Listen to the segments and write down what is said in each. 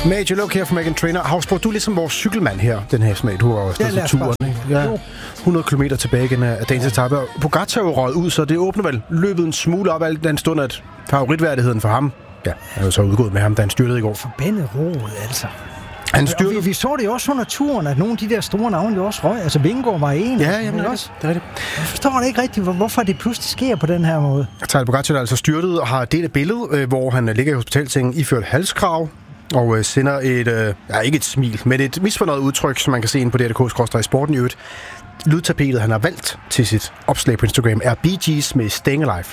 Major Look her fra Meghan Trainor. Havsbro, du er ligesom vores cykelmand her, den her smag. Du har også stået turen. Ja, 100 km tilbage igen af dagens etape. Pogačar er jo røget ud, så det åbner vel løbet en smule op alt den stund, at favoritværdigheden for ham, ja, er jo så udgået med ham, da han styrtede i går. Forbandet roet, altså. Vi så det jo også under turen, at nogle af de der store navne jo også røg. Altså Vingegaard var en. Ja, jamen også. Det er rigtigt. Jeg forstår det ikke rigtigt, hvorfor det pludselig sker på den her måde. Tadej Pogačar er altså styrtet og har delt et billede, hvor han ligger i hospitalsengen iført halskrav og sender et, ikke et smil, men et misfornøjet udtryk, som man kan se inde på DRK/sporten i øvrigt. Lydtapetet, han har valgt til sit opslag på Instagram, er Bee Gees med Staying Alive.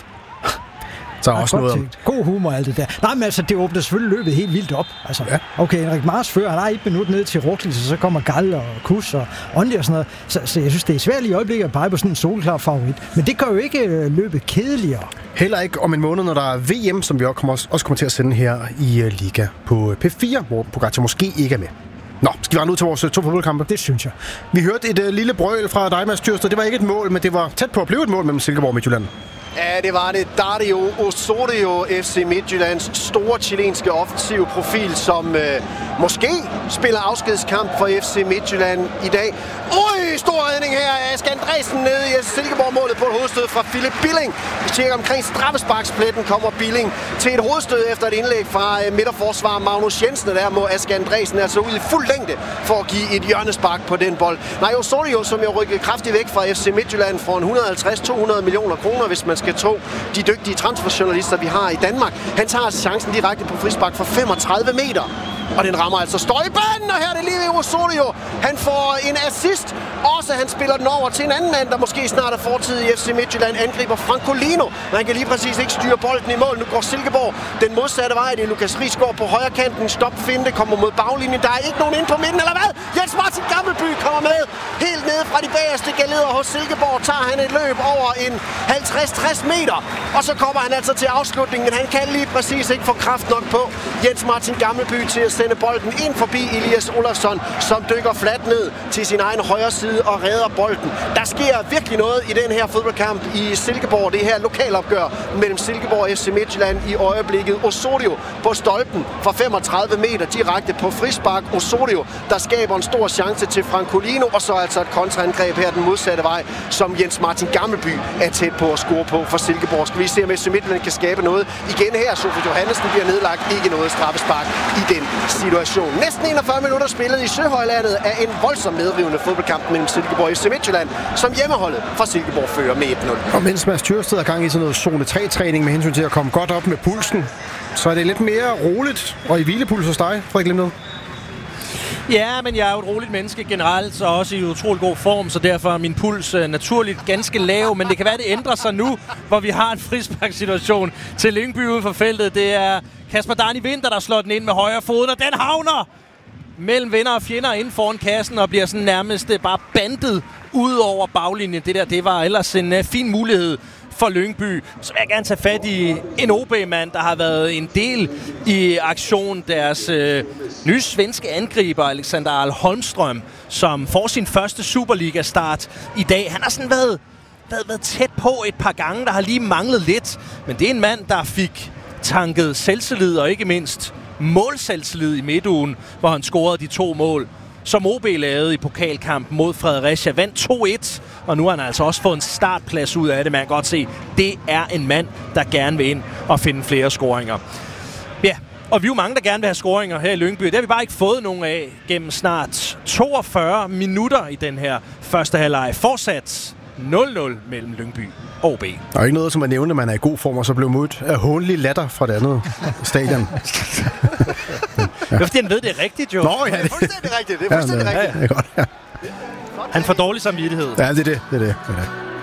Så er også noget om... God humor og alt det der. Nej, men altså, det åbner selvfølgelig løbet helt vildt op. Altså, ja. Okay, Enric Mas før, han har 1 minut ned til Roglic, så kommer Gal og Kuss og Ondi og sådan noget. Så jeg synes, det er svært i øjeblikket at pege på sådan en solklar favorit. Men det gør jo ikke løbet kedeligere. Heller ikke om en måned, når der er VM, som vi også kommer til at sende her i Liga på P4, hvor Pogačar måske ikke er med. Nå, skal vi rende ud til vores 2 fodboldkampe? Det synes jeg. Vi hørte et lille brøl fra dig, Mads Thyrsted. Det var ikke et mål, men det var tæt på at blive et mål mellem Silkeborg og Midtjylland. Ja, det var det. Dario Osorio, FC Midtjyllands store chilenske offensive profil, som måske spiller afskedskamp for FC Midtjylland i dag. Stor redning her af Asger Andresen nede i Silkeborg-målet på et hovedstød fra Philip Billing. Vi tjekker omkring straffesparkspletten, kommer Billing til et hovedstød efter et indlæg fra midterforsvarer Magnus Jensen. Der må Asger Andresen altså ud i fuld længde for at give et hjørnespark på den bold. Nej, Osorio, som jo rykkede kraftigt væk fra FC Midtjylland for 150-200 millioner kroner, hvis man skal tro de dygtige transferjournalister, vi har i Danmark. Han tager altså chancen direkte på frispark for 35 meter. Og den rammer altså støjbanen, og her er det lige ved Osorio. Han får en assist. Også han spiller den over til en anden mand, der måske snart er fortid i FC Midtjylland, angriber Francolino. Men han kan lige præcis ikke styre bolden i mål. Nu går Silkeborg den modsatte vej. Det er Lukas Riisgaard på højre kanten. Stopfinte, kommer mod baglinjen. Der er ikke nogen ind på midten, eller hvad? Jens Martin Gammelby kommer med. Helt nede fra de bagerste galeder hos Silkeborg tager han et løb over en 50-60 meter. Og så kommer han altså til afslutningen. Han kan lige præcis ikke få kraft nok på Jens Martin Gammelby til at sende bolden ind forbi Elias Olafsson, som dykker fladt ned til sin egen højre side og redder bolden. Der sker virkelig noget i den her fodboldkamp i Silkeborg. Det her lokalopgør mellem Silkeborg og FC Midtjylland i øjeblikket. Osorio på stolpen fra 35 meter direkte på frispark. Osorio, der skaber en stor chance til Francolino, og så altså et kontraangreb her den modsatte vej, som Jens Martin Gammelby er tæt på at score på for Silkeborg. Skal vi se, om FC Midtjylland kan skabe noget igen her. Sofie Johannesen bliver nedlagt. Ikke noget straffespark i den situation. Næsten 41 minutter spillet i Søhøjlandet af en voldsomt medrivende fodboldkamp mellem Silkeborg og FC Midtjylland, som hjemmeholdet fra Silkeborg fører med 1-0. Og mens Mads Thyrsted er gang i sådan noget zone 3-træning med hensyn til at komme godt op med pulsen, så er det lidt mere roligt og i hvilepuls hos dig, Frederik Limned. Ja, men jeg er jo et roligt menneske generelt, og også i utrolig god form, så derfor er min puls naturligt ganske lav. Men det kan være, det ændrer sig nu, hvor vi har en frisparkssituation til Lyngby ude for feltet. Det er Kasper Dani Winther, der slår den ind med højre fod, og den havner mellem venner og fjender inden foran kassen og bliver sådan nærmest bare bandet ud over baglinjen. Det var ellers en fin mulighed for Lyngby. Så vil jeg gerne tage fat i en OB-mand, der har været en del i aktion. Deres nye svenske angriber, Alexander Ahl Holmström, som får sin første Superliga-start i dag. Han har sådan været tæt på et par gange, der har lige manglet lidt. Men det er en mand, der fik tanket selvtillid og ikke mindst målselvtillid i midtugen, hvor han scorede de 2 mål, som OB lavede i pokalkampen mod Fredericia. Vandt 2-1, og nu har han altså også fået en startplads ud af det. Man kan godt se, det er en mand, der gerne vil ind og finde flere scoringer. Ja, og vi er jo mange, der gerne vil have scoringer her i Lyngby. Det har vi bare ikke fået nogen af gennem snart 42 minutter i den her første halvleg. Fortsat 0-0 mellem Lyngby og OB. Der er ikke noget, som at nævne, at man er i god form, og så blev mødt af hånlig latter fra det andet stadion. Det er fordi, han ved, det er rigtigt, jo. Nå, ja, det er fuldstændig rigtigt. Det er fuldstændig rigtigt. Ja, det er godt, ja. Han får dårlig samvittighed. Ja, det er det.